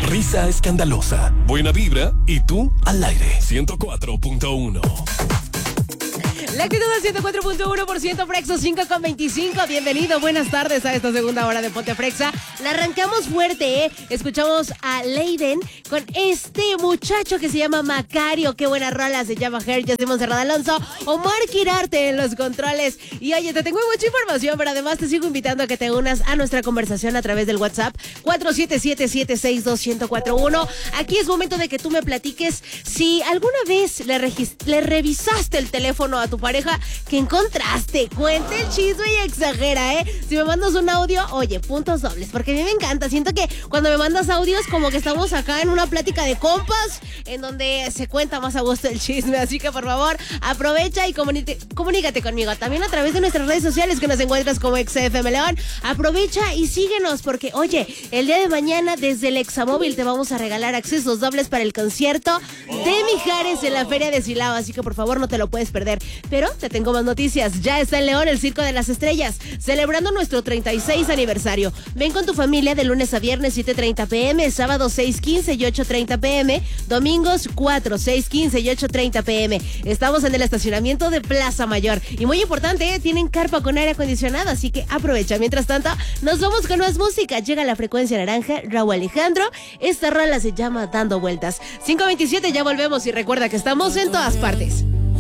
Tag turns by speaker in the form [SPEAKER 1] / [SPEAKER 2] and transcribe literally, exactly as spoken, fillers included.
[SPEAKER 1] Risa escandalosa, buena vibra y tú al aire. ciento cuatro punto uno.
[SPEAKER 2] La actitud del ciento cuatro punto uno por ciento Frexo cinco con veinticinco. Bienvenido, buenas tardes a esta segunda hora de Ponte Frexa. La arrancamos fuerte, ¿eh? Escuchamos a Leiden con este muchacho que se llama Macario. Qué buena rola, se llama Her. Yo soy Monserrat Alonso. Omar Quirarte en los controles. Y oye, te tengo mucha información, pero además te sigo invitando a que te unas a nuestra conversación a través del WhatsApp cuatro siete siete, siete seis dos, uno cero cuatro uno. Aquí es momento de que tú me platiques si alguna vez le, le revisaste el teléfono a tu pareja, que encontraste. Cuenta el chisme y exagera, ¿eh? Si me mandas un audio, oye, puntos dobles, porque a mí me encanta. Siento que cuando me mandas audios, como que estamos acá en una plática de compas, en donde se cuenta más a gusto el chisme. Así que, por favor, aprovecha y comunícate, comunícate conmigo. También a través de nuestras redes sociales, que nos encuentras como X F M León. Aprovecha y síguenos, porque, oye, el día de mañana, desde el Examóvil, te vamos a regalar accesos dobles para el concierto de Mijares en la Feria de Silao. Así que, por favor, no te lo puedes perder. Pero te tengo más noticias. Ya está en León el Circo de las Estrellas, celebrando nuestro treinta y seis aniversario. Ven con tu familia de lunes a viernes, siete treinta pm, sábado seis quince y ocho treinta pm, domingos cuatro, seis quince y ocho treinta pm. Estamos en el estacionamiento de Plaza Mayor. Y muy importante, ¿eh? Tienen carpa con aire acondicionado, así que aprovecha. Mientras tanto, nos vamos con más música. Llega la frecuencia naranja, Raúl Alejandro. Esta rola se llama Dando Vueltas. cinco veintisiete, ya volvemos y recuerda que estamos en todas partes.